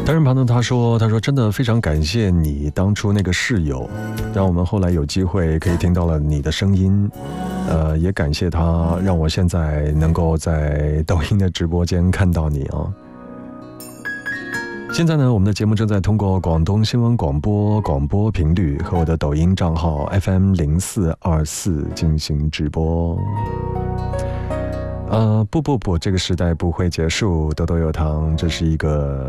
单人旁的他说真的非常感谢你当初那个室友，让我们后来有机会可以听到了你的声音，也感谢他让我现在能够在抖音的直播间看到你啊。现在呢，我们的节目正在通过广东新闻广播频率和我的抖音账号 FM0424 进行直播。不，这个时代不会结束，豆豆有糖，这是一个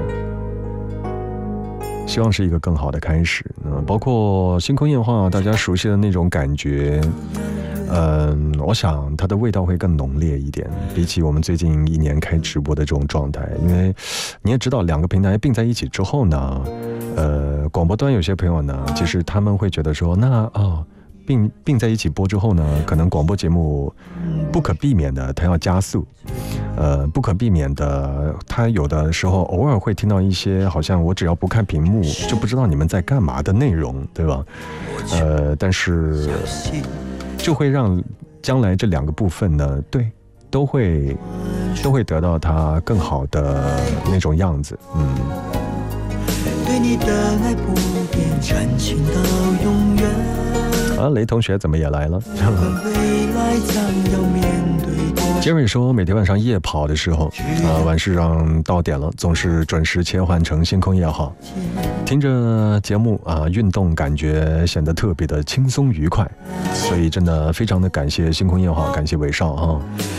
希望是一个更好的开始。包括星空夜话，大家熟悉的那种感觉，我想它的味道会更浓烈一点，比起我们最近1年开直播的这种状态。因为你也知道，2个平台并在一起之后呢，广播端有些朋友呢，其实他们会觉得说，并在一起播之后呢，可能广播节目不可避免的它要加速，不可避免的，它有的时候偶尔会听到一些好像我只要不看屏幕就不知道你们在干嘛的内容，对吧？但是就会让将来这2个部分呢，对，都会得到它更好的那种样子。对你的爱不变，真情到永远。雷同学怎么也来了？杰瑞说，每天晚上夜跑的时候，晚市上到点了，总是准时切换成星空夜话，听着节目运动感觉显得特别的轻松愉快，所以真的非常的感谢星空夜话，感谢伟少